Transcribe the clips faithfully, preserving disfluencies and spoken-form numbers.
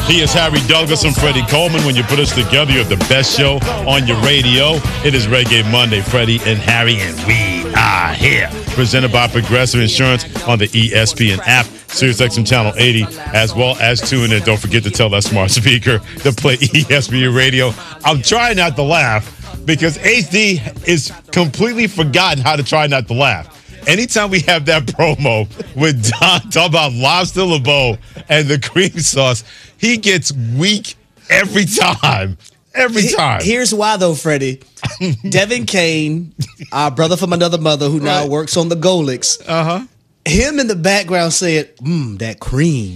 He is Harry Douglas and Freddie Coleman. When you put us together, you have the best show on your radio. It is Reggae Monday. Freddie and Harry, and we are here. Presented by Progressive Insurance on the E S P N app, SiriusXM Channel eighty, as well as tune in. Don't forget to tell that smart speaker to play E S P N Radio. I'm trying not to laugh because H D is completely forgotten how to try not to laugh. Anytime we have that promo with Don talking about lobster LeBeau and the cream sauce, he gets weak every time. Every time. Here's why, though, Freddie. Devin Kane, our brother from another mother who now right. works on the Golix. Uh-huh. Him in the background saying, mmm, that cream.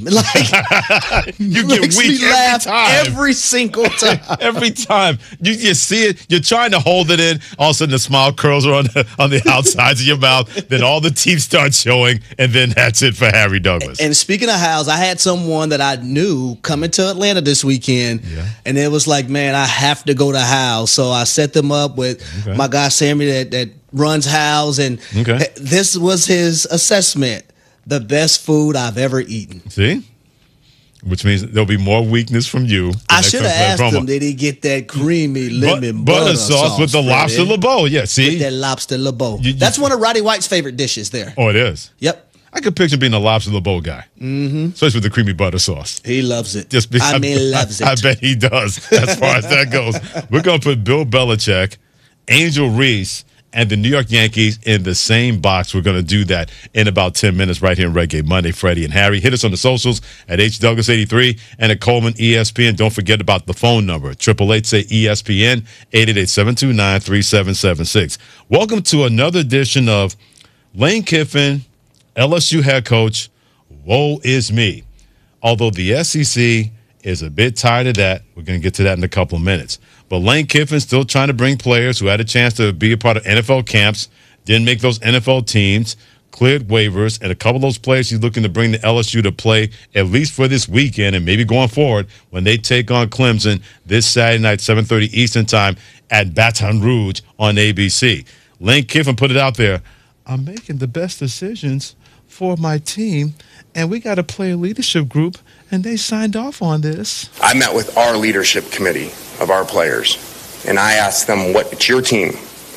Like, you get makes weak me every laugh time. Every single time. Every time. You just see it. You're trying to hold it in. All of a sudden, the smile curls are on the, on the outsides of your mouth. Then all the teeth start showing. And then that's it for Harry Douglas. And speaking of House, I had someone that I knew coming to Atlanta this weekend. Yeah. And it was like, man, I have to go to House. So I set them up with okay. my guy, Sammy, that, that runs House, and okay. this was his assessment: the best food I've ever eaten. See, which means there'll be more weakness from you. I should have asked him, did he get that creamy lemon but, butter, butter sauce, sauce with the lobster LeBeau? Yeah, see, with that lobster LeBeau. You, you, That's one of Roddy White's favorite dishes. There. Oh, it is. Yep. I could picture being a lobster LeBeau guy, mm-hmm. especially with the creamy butter sauce. He loves it. Just because, I mean, loves I, it. I bet he does. As far as that goes, we're gonna put Bill Belichick, Angel Reese, and the New York Yankees in the same box. We're going to do that in about ten minutes right here in Reggae Monday. Freddie and Harry. Hit us on the socials at H Douglas eighty-three and at Coleman E S P N. Don't forget about the phone number, eight eight eight, say E S P N, eight eight eight, seven two nine, three seven seven six. Welcome to another edition of Lane Kiffin, L S U head coach, woe is me. Although the S E C is a bit tired of that, we're going to get to that in a couple of minutes. But Lane Kiffin's still trying to bring players who had a chance to be a part of N F L camps, didn't make those N F L teams, cleared waivers, and a couple of those players he's looking to bring to L S U to play at least for this weekend and maybe going forward when they take on Clemson this Saturday night, seven thirty Eastern time at Baton Rouge on A B C. Lane Kiffin put it out there, I'm making the best decisions for my team, and we got to play a leadership group, and they signed off on this. I met with our leadership committee of our players, and I asked them, what, it's your team.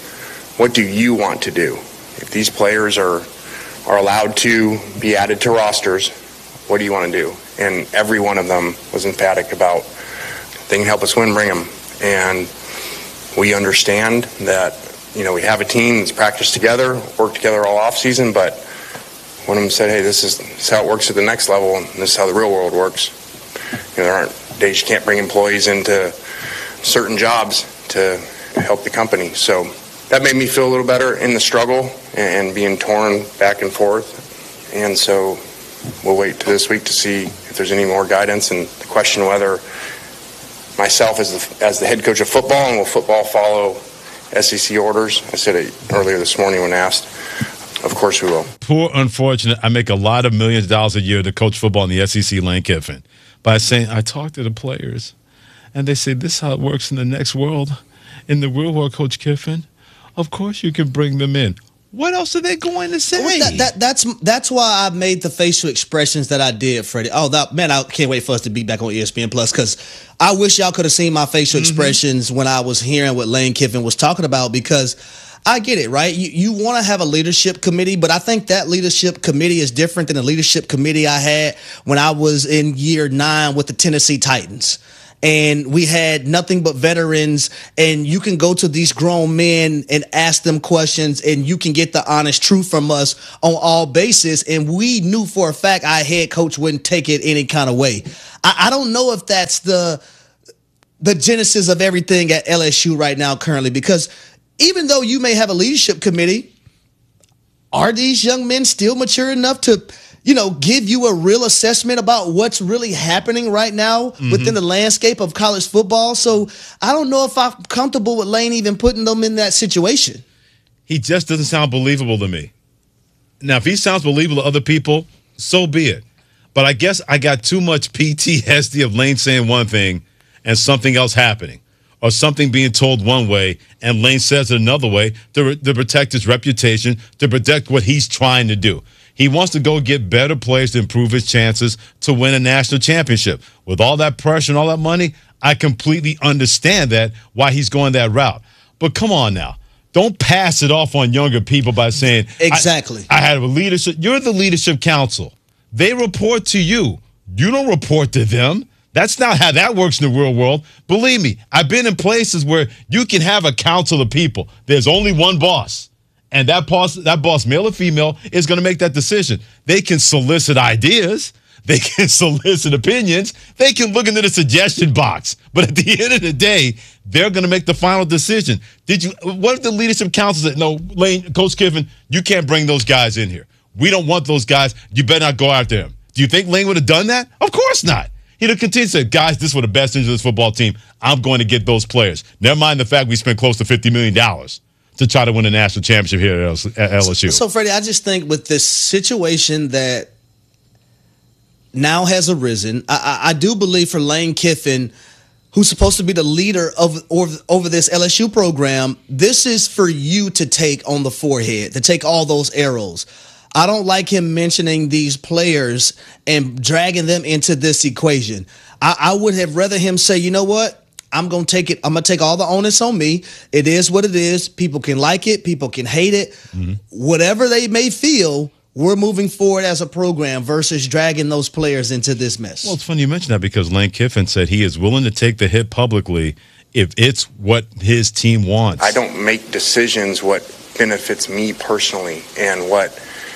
What do you want to do? If these players are are allowed to be added to rosters, what do you want to do? And every one of them was emphatic about, if they can help us win, bring them. And we understand that, you know, we have a team that's practiced together, worked together all off season, but one of them said, hey, this is, this is how it works at the next level, and this is how the real world works. You know, there aren't days you can't bring employees into certain jobs to help the company. So that made me feel a little better in the struggle and being torn back and forth. And so we'll wait to this week to see if there's any more guidance and the question whether myself as the, as the head coach of football, and will football follow S E C orders. I said it earlier this morning when asked. Of course we will. Poor unfortunate. I make a lot of millions of dollars a year to coach football in the S E C, Lane Kiffin, by saying I talked to the players, and they say this is how it works in the next world. In the real world, Coach Kiffin, of course you can bring them in. What else are they going to say? Well, that, that, that's that's why I made the facial expressions that I did, Freddie. Oh, that, man, I can't wait for us to be back on E S P N Plus, because I wish y'all could have seen my facial mm-hmm. expressions when I was hearing what Lane Kiffin was talking about, because I get it, right? You you want to have a leadership committee, but I think that leadership committee is different than the leadership committee I had when I was in year nine with the Tennessee Titans. And we had nothing but veterans, and you can go to these grown men and ask them questions, and you can get the honest truth from us on all bases. And we knew for a fact our head coach wouldn't take it any kind of way. I, I don't know if that's the the genesis of everything at L S U right now currently, because even though you may have a leadership committee, are these young men still mature enough to, you know, give you a real assessment about what's really happening right now mm-hmm. within the landscape of college football? So I don't know if I'm comfortable with Lane even putting them in that situation. He just doesn't sound believable to me. Now, if he sounds believable to other people, so be it. But I guess I got too much P T S D of Lane saying one thing and something else happening, or something being told one way and Lane says it another way to, to protect his reputation, to protect what he's trying to do. He wants to go get better players to improve his chances to win a national championship. With all that pressure and all that money, I completely understand that, why he's going that route. But come on now. Don't pass it off on younger people by saying, exactly. I, I had a leadership. You're the leadership council. They report to you. You don't report to them. That's not how that works in the real world. Believe me, I've been in places where you can have a council of people. There's only one boss. And that boss, that boss, male or female, is going to make that decision. They can solicit ideas. They can solicit opinions. They can look into the suggestion box. But at the end of the day, they're going to make the final decision. Did you? What if the leadership council said, no, Lane, Coach Kiffin, you can't bring those guys in here. We don't want those guys. You better not go after them. Do you think Lane would have done that? Of course not. He'd have continued to say, guys, this is for the best interest of this football team. I'm going to get those players. Never mind the fact we spent close to fifty million dollars to try to win a national championship here at L S U. So, Freddie, I just think with this situation that now has arisen, I, I, I do believe for Lane Kiffin, who's supposed to be the leader of over, over this L S U program, this is for you to take on the forehead, to take all those arrows. I don't like him mentioning these players and dragging them into this equation. I, I would have rather him say, you know what? I'm going to take it. I'm going to take all the onus on me. It is what it is. People can like it. People can hate it. Mm-hmm. Whatever they may feel, we're moving forward as a program versus dragging those players into this mess. Well, it's funny you mention that because Lane Kiffin said he is willing to take the hit publicly if it's what his team wants. I don't make decisions what benefits me personally and what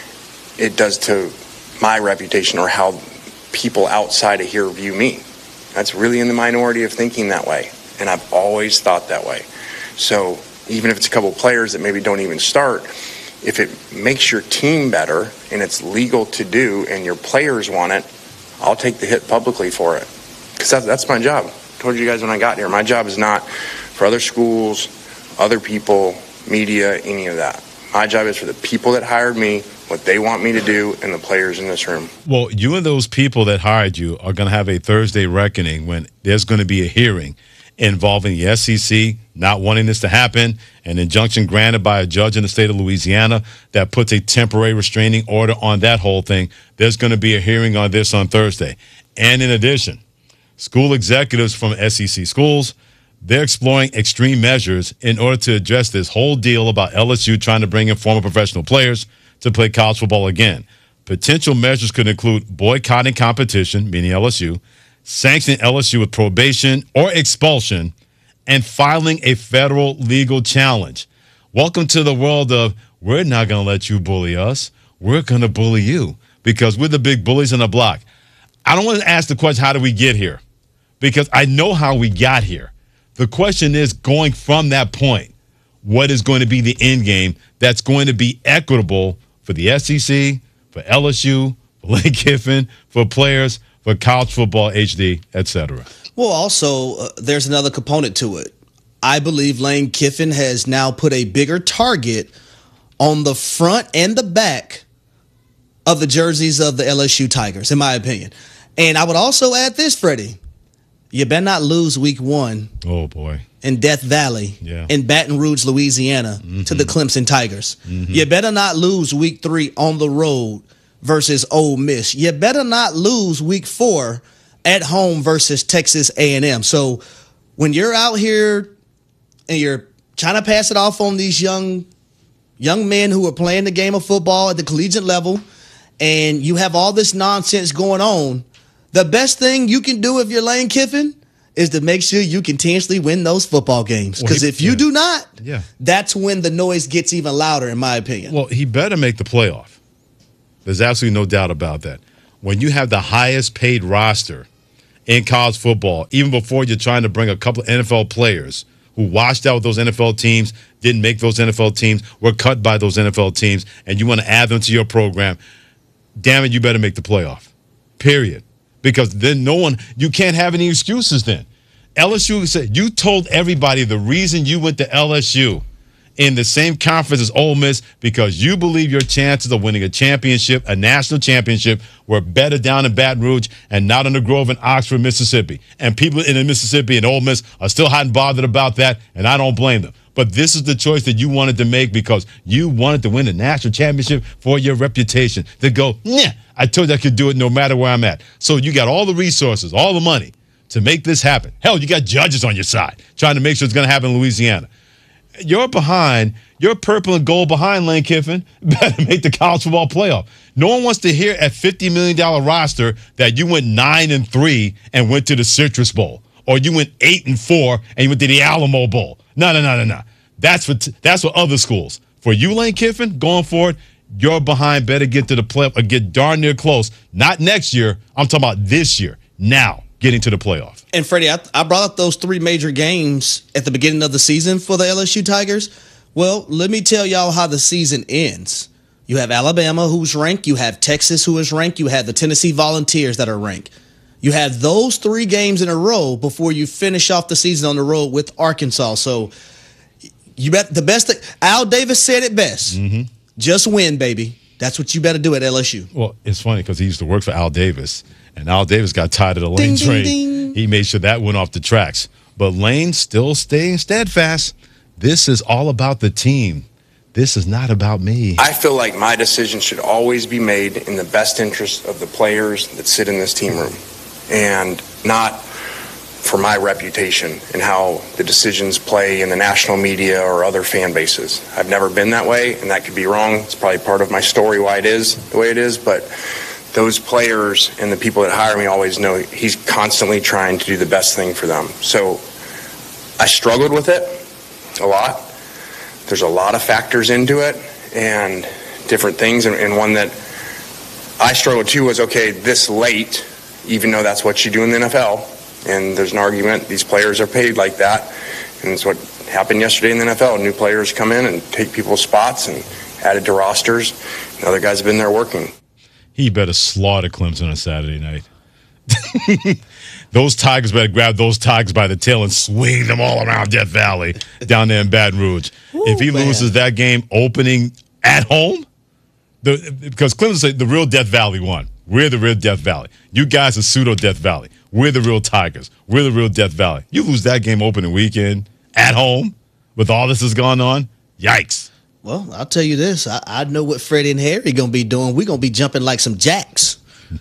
it does to my reputation or how people outside of here view me. That's really in the minority of thinking that way, and I've always thought that way. So even if it's a couple of players that maybe don't even start, if it makes your team better and it's legal to do and your players want it, I'll take the hit publicly for it, because that's, that's my job. I told you guys when I got here, my job is not for other schools, other people, media, any of that. My job is for the people that hired me, what they want me to do, and the players in this room. Well, you and those people that hired you are going to have a Thursday reckoning when there's going to be a hearing involving the S E C not wanting this to happen, an injunction granted by a judge in the state of Louisiana that puts a temporary restraining order on that whole thing. There's going to be a hearing on this on Thursday. And in addition, school executives from S E C schools, they're exploring extreme measures in order to address this whole deal about L S U trying to bring in former professional players to play college football again. Potential measures could include boycotting competition, meaning L S U, sanctioning L S U with probation or expulsion, and filing a federal legal challenge. Welcome to the world of, we're not going to let you bully us. We're going to bully you because we're the big bullies on the block. I don't want to ask the question, how did we get here? Because I know how we got here. The question is, going from that point, what is going to be the end game that's going to be equitable for the S E C, for L S U, for Lane Kiffin, for players, for college football, H D, et cetera? Well, also, uh, there's another component to it. I believe Lane Kiffin has now put a bigger target on the front and the back of the jerseys of the L S U Tigers, in my opinion. And I would also add this, Freddie. You better not lose week one. Oh, boy. In Death Valley, yeah. in Baton Rouge, Louisiana, mm-hmm. to the Clemson Tigers. Mm-hmm. You better not lose week three on the road versus Ole Miss. You better not lose week four at home versus Texas A and M. So when you're out here and you're trying to pass it off on these young young men who are playing the game of football at the collegiate level, and you have all this nonsense going on, the best thing you can do if you're Lane Kiffin is to make sure you continuously win those football games. Because well, if you yeah. do not, yeah. that's when the noise gets even louder, in my opinion. Well, he better make the playoff. There's absolutely no doubt about that. When you have the highest paid roster in college football, even before you're trying to bring a couple of N F L players who washed out with those N F L teams, didn't make those N F L teams, were cut by those N F L teams, and you want to add them to your program, damn it, you better make the playoff, period. Because then no one, you can't have any excuses then. L S U said, you told everybody the reason you went to L S U in the same conference as Ole Miss because you believe your chances of winning a championship, a national championship, were better down in Baton Rouge and not in the Grove in Oxford, Mississippi. And people in Mississippi and Ole Miss are still hot and bothered about that, and I don't blame them. but this is the choice that you wanted to make because you wanted to win the national championship for your reputation. To go, yeah, I told you I could do it no matter where I'm at. So you got all the resources, all the money to make this happen. Hell, you got judges on your side trying to make sure it's going to happen in Louisiana. You're behind. You're purple and gold behind Lane Kiffin. Better make the college football playoff. No one wants to hear at fifty million dollars roster that you went nine and three and went to the Citrus Bowl, or you went eight and four and you went to the Alamo Bowl. No, no, no, no, no. That's for t- that's for other schools. For you, Lane Kiffin, going forward, you're behind. Better get to the playoff or get darn near close. Not next year. I'm talking about this year. Now, getting to the playoff. And Freddie, I, I brought up those three major games at the beginning of the season for the L S U Tigers. Well, let me tell y'all how the season ends. You have Alabama, who's ranked. You have Texas, who is ranked. You have the Tennessee Volunteers that are ranked. You have those three games in a row before you finish off the season on the road with Arkansas. So you bet the best thing. Al Davis said it best. Mm-hmm. Just win, baby. That's what you better do at L S U. Well, it's funny because he used to work for Al Davis, and Al Davis got tired of the Lane ding, train. Ding, ding. He made sure that went off the tracks. But Lane still staying steadfast. This is all about the team. This is not about me. I feel like my decision should always be made in the best interest of the players that sit in this team room, and not for my reputation and how the decisions play in the national media or other fan bases. I've never been that way, and that could be wrong. It's probably part of my story why it is the way it is, but those players and the people that hire me always know he's constantly trying to do the best thing for them. So I struggled with it a lot. There's a lot of factors into it and different things, and, and one that I struggled too was, okay, this late, even though that's what you do in the N F L, and there's an argument, these players are paid like that, and it's what happened yesterday in the N F L. New players come in and take people's spots and added to rosters, and other guys have been there working. He better slaughter Clemson on Saturday night. Those Tigers better grab those Tigers by the tail and swing them all around Death Valley down there in Baton Rouge. Ooh, if he man. loses that game opening at home, the, because Clemson said the real Death Valley won. We're the real Death Valley. You guys are pseudo Death Valley. We're the real Tigers. We're the real Death Valley. You lose that game opening weekend at home with all this is going on, yikes. Well, I'll tell you this. I, I know what Freddie and Harry going to be doing. We're going to be jumping like some jacks.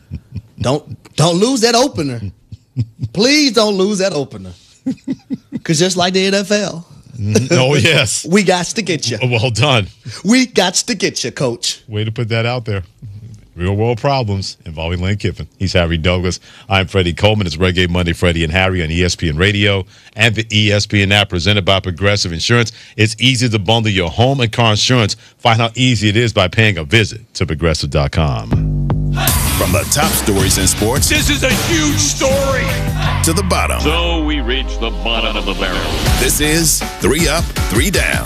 don't don't lose that opener. Please don't lose that opener. Because just like the N F L. Oh, yes. We got to get you. Well done. We got to get you, Coach. Way to put that out there. Real world problems involving Lane Kiffin. He's Harry Douglas. I'm Freddie Coleman. It's Reggae Monday, Freddie and Harry on E S P N Radio and the E S P N app presented by Progressive Insurance. It's easy to bundle your home and car insurance. Find how easy it is by paying a visit to progressive dot com. From the top stories in sports. This is a huge story. To the bottom. So we reach the bottom of the barrel. This is Three Up, Three Down.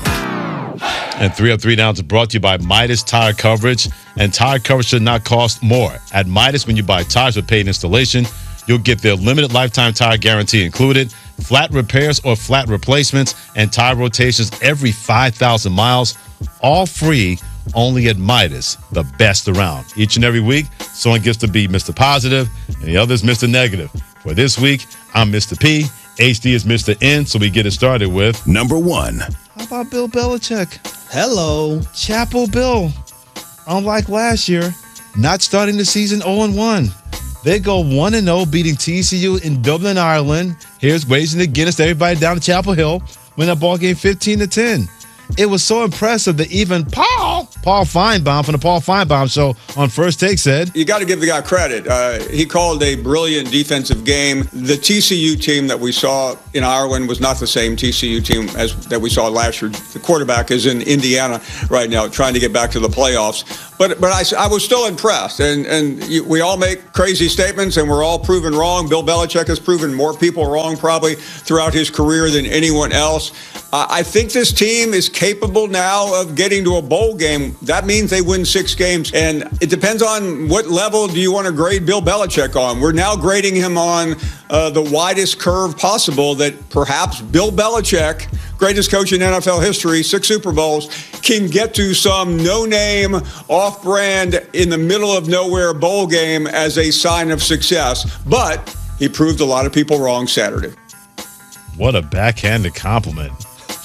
And Three Up, Three Downs are brought to you by Midas Tire Coverage. And tire coverage should not cost more. At Midas, when you buy tires with paid installation, you'll get their limited lifetime tire guarantee included, flat repairs or flat replacements, and tire rotations every five thousand miles. All free, only at Midas, the best around. Each and every week, someone gets to be Mister Positive, and the other is Mister Negative. For this week, I'm Mister P. H D is Mister N, so we get it started with number one. How about Bill Belichick? Hello. Chapel Bill. Unlike last year, not starting the season oh and one. They go one and oh, beating T C U in Dublin, Ireland. Here's raising the Guinness to everybody down to Chapel Hill. Win that ball game fifteen to ten. It was so impressive that even Paul, Paul Feinbaum from the Paul Feinbaum Show on First Take said, you got to give the guy credit. Uh, he called a brilliant defensive game. The T C U team that we saw in Ireland was not the same T C U team as that we saw last year. The quarterback is in Indiana right now trying to get back to the playoffs. But but I, I was still impressed. And, and you, we all make crazy statements, and we're all proven wrong. Bill Belichick has proven more people wrong probably throughout his career than anyone else. Uh, I think this team is capable now of getting to a bowl game. That means they win six games. And it depends on what level do you want to grade Bill Belichick on. We're now grading him on uh, the widest curve possible that perhaps Bill Belichick, greatest coach in N F L history, six Super Bowls, can get to some no-name, off-brand, in the middle of nowhere bowl game as a sign of success. But he proved a lot of people wrong Saturday. What a backhanded compliment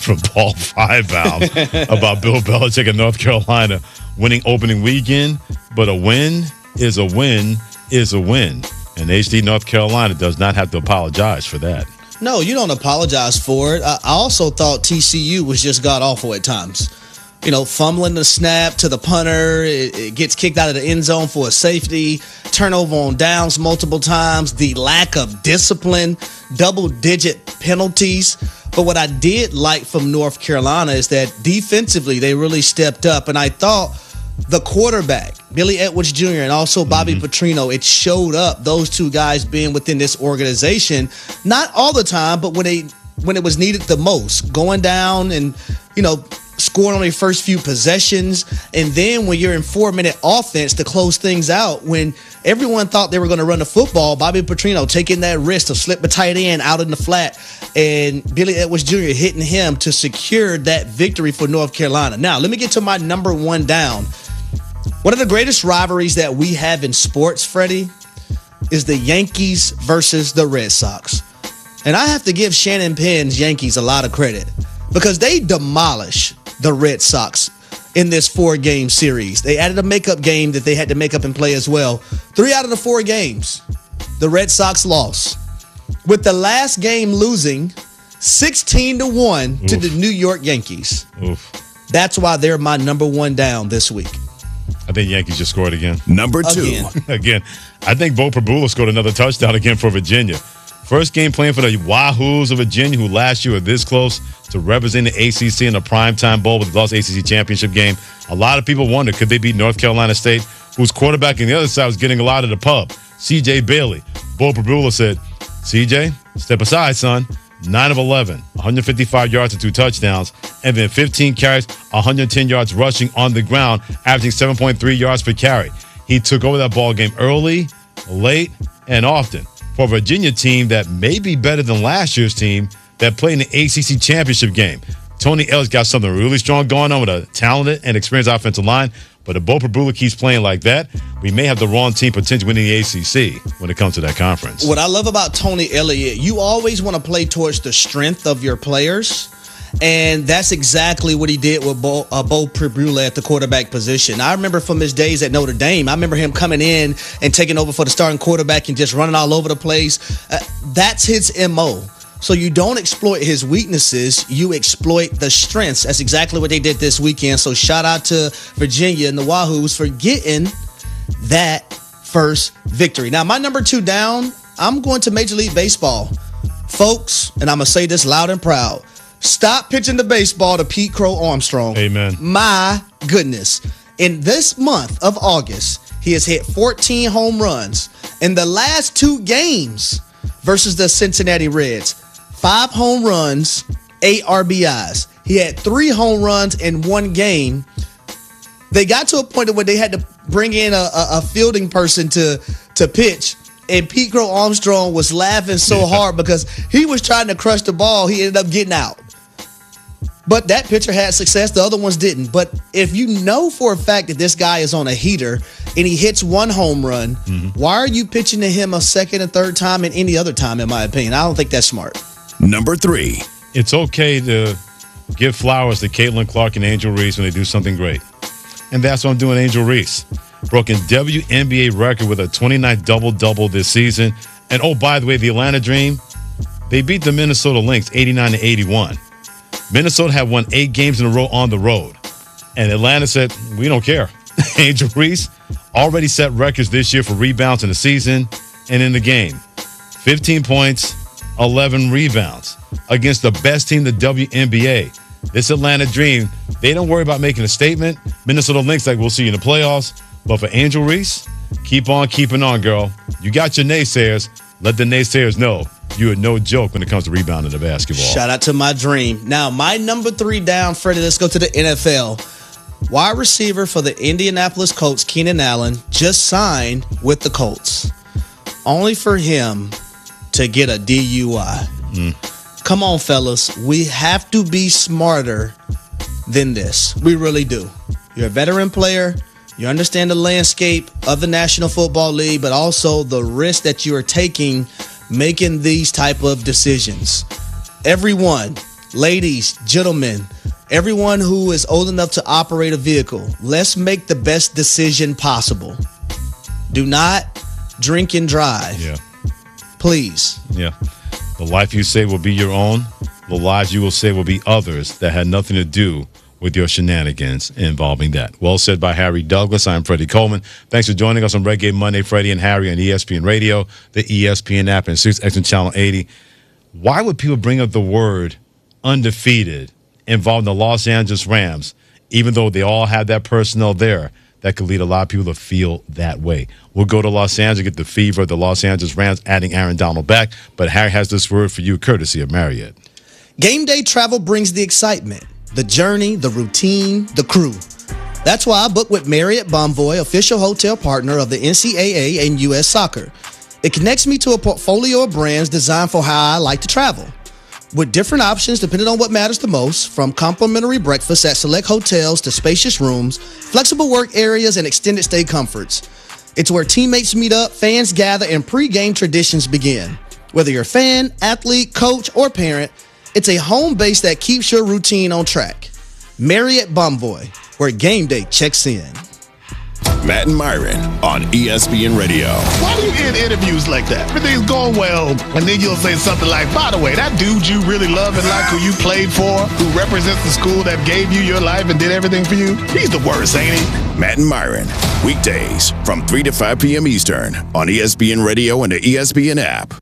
from Paul Firebaum about Bill Belichick in North Carolina winning opening weekend, but a win is a win is a win. And H D North Carolina does not have to apologize for that. No, you don't apologize for it. I also thought T C U was just god-awful at times. You know, fumbling the snap to the punter, it, it gets kicked out of the end zone for a safety, turnover on downs multiple times, the lack of discipline, double-digit penalties. But what I did like from North Carolina is that defensively they really stepped up, and I thought the quarterback, Billy Edwards Junior, and also Bobby mm-hmm. Petrino, it showed up, those two guys being within this organization, not all the time, but when they when it was needed the most, going down and, you know, scoring on their first few possessions. And then when you're in four-minute offense to close things out, when everyone thought they were going to run the football, Bobby Petrino taking that risk to slip the tight end out in the flat, and Billy Edwards Junior hitting him to secure that victory for North Carolina. Now, let me get to my number one down. One of the greatest rivalries that we have in sports, Freddie, is the Yankees versus the Red Sox. And I have to give Shannon Penn's Yankees a lot of credit because they demolish the Red Sox in this four-game series. They added a makeup game that they had to make up and play as well. Three out of the four games, the Red Sox lost, with the last game losing sixteen to one to the New York Yankees. Oof. That's why they're my number one down this week. I think Yankees just scored again. Number two. Again. Again. I think Bo Prabula scored another touchdown again for Virginia. First game playing for the Wahoos of Virginia, who last year were this close to represent the A C C in the primetime bowl with the lost A C C championship game. A lot of people wonder, could they beat North Carolina State, whose quarterback on the other side was getting a lot of the pub? C J Bailey. Bo Prabula said, C J, step aside, son. nine of eleven, one hundred fifty-five yards and two touchdowns, and then fifteen carries, one hundred ten yards rushing on the ground, averaging seven point three yards per carry. He took over that ball game early, late, and often for a Virginia team that may be better than last year's team that played in the A C C championship game. Tony Ellis got something really strong going on with a talented and experienced offensive line, but if Bo Prabula keeps playing like that, we may have the wrong team potentially winning the A C C when it comes to that conference. What I love about Tony Elliott, you always want to play towards the strength of your players, and that's exactly what he did with Bo, uh, Bo Prabula at the quarterback position. I remember from his days at Notre Dame, I remember him coming in and taking over for the starting quarterback and just running all over the place. Uh, that's his M O. So you don't exploit his weaknesses, you exploit the strengths. That's exactly what they did this weekend. So shout out to Virginia and the Wahoos for getting that first victory. Now, my number two down, I'm going to Major League Baseball. Folks, and I'm going to say this loud and proud, stop pitching the baseball to Pete Crow Armstrong. Amen. My goodness. In this month of August, he has hit fourteen home runs. In the last two games versus the Cincinnati Reds, five home runs, eight R B Is. He had three home runs in one game. They got to a point where they had to bring in a, a, a fielding person to, to pitch. And Pete Crow Armstrong was laughing so hard because he was trying to crush the ball. He ended up getting out. But that pitcher had success. The other ones didn't. But if you know for a fact that this guy is on a heater and he hits one home run, mm-hmm. why are you pitching to him a second and third time and any other time, in my opinion? I don't think that's smart. Number three. It's okay to give flowers to Caitlin Clark and Angel Reese when they do something great. And that's what I'm doing, Angel Reese. Broken W N B A record with a twenty-ninth double-double this season. And, oh, by the way, the Atlanta Dream, they beat the Minnesota Lynx eighty-nine to eighty-one. Minnesota had won eight games in a row on the road. And Atlanta said, we don't care. Angel Reese already set records this year for rebounds in the season and in the game. fifteen points, eleven rebounds against the best team in the W N B A. This Atlanta Dream, they don't worry about making a statement. Minnesota Lynx, like, we'll see you in the playoffs. But for Angel Reese, keep on keeping on, girl. You got your naysayers. Let the naysayers know you are no joke when it comes to rebounding the basketball. Shout out to my dream. Now, my number three down, Freddie, let's go to the N F L. Wide receiver for the Indianapolis Colts, Keenan Allen, just signed with the Colts. Only for him to get a D U I. Mm. Come on, fellas. We have to be smarter than this. We really do. You're a veteran player. You understand the landscape of the National Football League, but also the risk that you are taking making these type of decisions. Everyone Ladies, gentlemen, everyone who is old enough to operate a vehicle, let's make the best decision possible. Do not drink and drive. Yeah. Please. Yeah. The life you say will be your own. The lives you will say will be others that had nothing to do with your shenanigans involving that. Well said by Harry Douglas. I'm Freddie Coleman. Thanks for joining us on Reggae Monday, Freddie and Harry on E S P N Radio, the E S P N app, and Sirius X M Channel eighty. Why would people bring up the word undefeated involving the Los Angeles Rams, even though they all have that personnel there? That could lead a lot of people to feel that way. We'll go to Los Angeles, get the fever of the Los Angeles Rams, adding Aaron Donald back. But Harry has this word for you, courtesy of Marriott. Game day travel brings the excitement, the journey, the routine, the crew. That's why I booked with Marriott Bonvoy, official hotel partner of the N C double A and U S Soccer. It connects me to a portfolio of brands designed for how I like to travel, with different options depending on what matters the most, from complimentary breakfast at select hotels to spacious rooms, flexible work areas, and extended stay comforts. It's where teammates meet up, fans gather, and pre-game traditions begin. Whether you're a fan, athlete, coach, or parent, it's a home base that keeps your routine on track. Marriott Bonvoy, where game day checks in. Matt and Myron on E S P N Radio. Why do you end interviews like that? Everything's going well, and then you'll say something like, by the way, that dude you really love and like, who you played for, who represents the school that gave you your life and did everything for you, he's the worst, ain't he? Matt and Myron, weekdays from three to five p.m. Eastern on E S P N Radio and the E S P N app.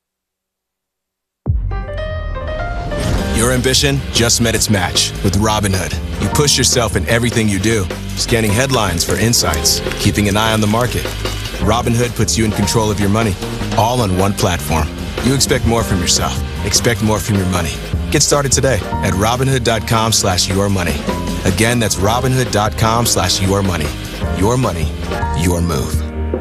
Your ambition just met its match with Robinhood. You push yourself in everything you do, scanning headlines for insights, keeping an eye on the market. Robinhood puts you in control of your money, all on one platform. You expect more from yourself. Expect more from your money. Get started today at Robinhood.com slash your money. Again, that's Robinhood.com slash your money. Your money, your move.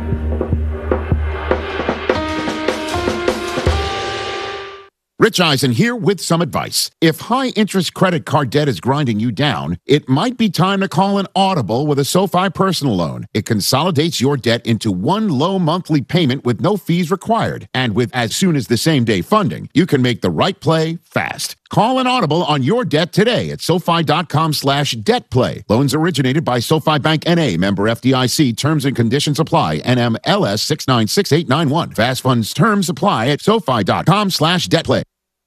Rich Eisen here with some advice. If high-interest credit card debt is grinding you down, it might be time to call an Audible with a SoFi personal loan. It consolidates your debt into one low monthly payment with no fees required. And with as soon as the same-day funding, you can make the right play fast. Call an Audible on your debt today at SoFi.com slash debt play. Loans originated by SoFi Bank N A, member F D I C. Terms and conditions apply. N M L S six nine six eight nine one. Fast funds terms apply at SoFi.com slash debt play.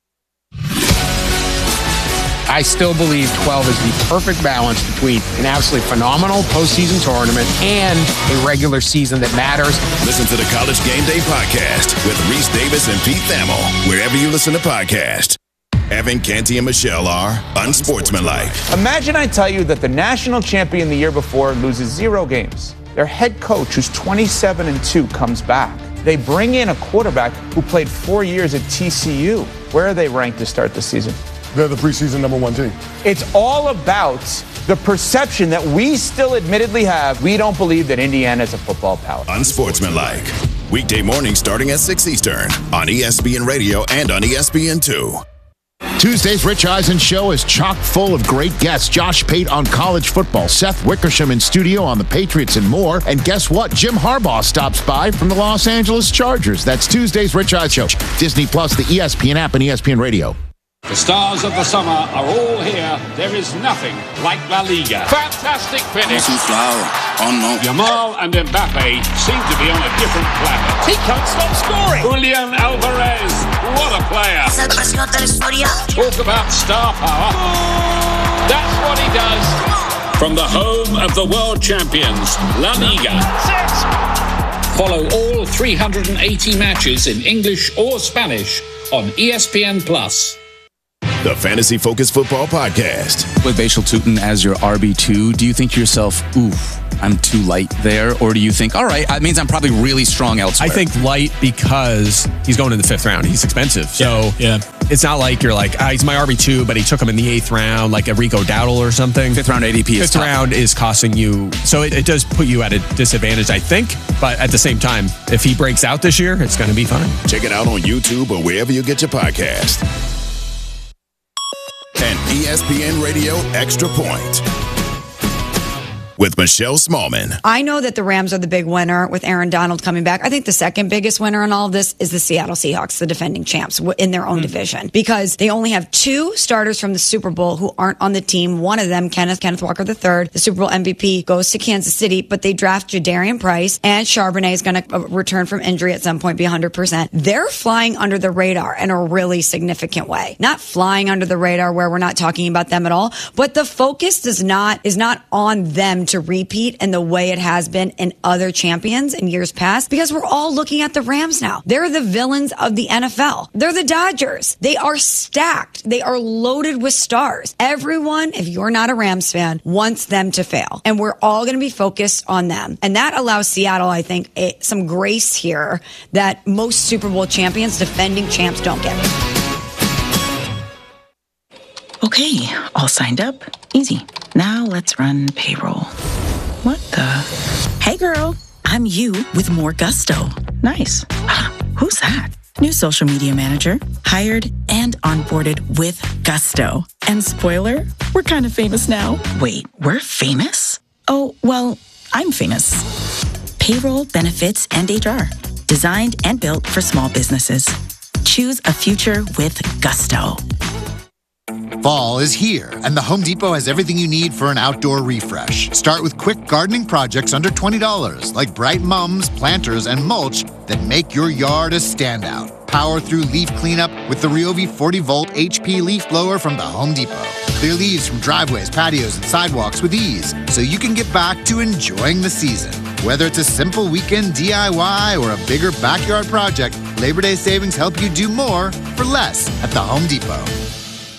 I still believe twelve is the perfect balance between an absolutely phenomenal postseason tournament and a regular season that matters. Listen to the College Game Day podcast with Reese Davis and Pete Thamel, wherever you listen to podcasts. Evan, Canty, and Michelle are unsportsmanlike. Imagine I tell you that the national champion the year before loses zero games. Their head coach, who's twenty-seven and two, comes back. They bring in a quarterback who played four years at T C U. Where are they ranked to start the season? They're the preseason number one team. It's all about the perception that we still admittedly have. We don't believe that Indiana is a football power. Unsportsmanlike. Weekday morning starting at six Eastern on E S P N Radio and on E S P N two. Tuesday's Rich Eisen show is chock full of great guests. Josh Pate on college football, Seth Wickersham in studio on the Patriots and more. And guess what? Jim Harbaugh stops by from the Los Angeles Chargers. That's Tuesday's Rich Eisen show. Disney Plus, the E S P N app, and E S P N Radio. The stars of the summer are all here. There is nothing like La Liga. Fantastic finish. Oh no. Yamal and Mbappe seem to be on a different planet. He can't stop scoring. Julian Alvarez, what a player. Talk about star power. That's what he does. From the home of the world champions, La Liga. Follow all three hundred eighty matches in English or Spanish on E S P N Plus. The Fantasy Focus Football Podcast. With Bashal Tutin as your R B two, do you think to yourself, ooh, I'm too light there? Or do you think, all right, that means I'm probably really strong elsewhere? I think light because he's going in the fifth round. He's expensive. So yeah, yeah. It's not like you're like, ah, he's my R B two, but he took him in the eighth round, like a Rico Dowdle or something. Fifth round A D P is Fifth tough. round is costing you. So it, it does put you at a disadvantage, I think. But at the same time, if he breaks out this year, it's going to be fine. Check it out on YouTube or wherever you get your podcast. And E S P N Radio Extra Point. with Michelle Smallman. I know that the Rams are the big winner with Aaron Donald coming back. I think the second biggest winner in all of this is the Seattle Seahawks, the defending champs in their own mm. division, because they only have two starters from the Super Bowl who aren't on the team. One of them, Kenneth Kenneth Walker the third, the Super Bowl M V P, goes to Kansas City, but they draft Jadarian Price, and Charbonnet is going to return from injury at some point, be one hundred percent. They're flying under the radar in a really significant way. Not flying under the radar where we're not talking about them at all, but the focus does not is not on them to repeat in the way it has been in other champions in years past, because we're all looking at the Rams now. They're the villains of the N F L. They're the Dodgers. They are stacked. They are loaded with stars. Everyone, if you're not a Rams fan, wants them to fail. And we're all going to be focused on them. And that allows Seattle, I think, a, some grace here that most Super Bowl champions, defending champs, don't get. Okay, all signed up. Easy. Now let's run payroll. What the? Hey girl, I'm you with more gusto. Nice. Who's that? New social media manager, hired and onboarded with gusto. And spoiler, we're kind of famous now. Wait, we're famous? Oh, well, I'm famous. Payroll, benefits, and H R. Designed and built for small businesses. Choose a future with gusto. Fall is here, and the Home Depot has everything you need for an outdoor refresh. Start with quick gardening projects under twenty dollars, like bright mums, planters, and mulch that make your yard a standout. Power through leaf cleanup with the Ryobi forty volt H P leaf blower from the Home Depot. Clear leaves from driveways, patios, and sidewalks with ease, so you can get back to enjoying the season. Whether it's a simple weekend D I Y or a bigger backyard project, Labor Day savings help you do more for less at the Home Depot.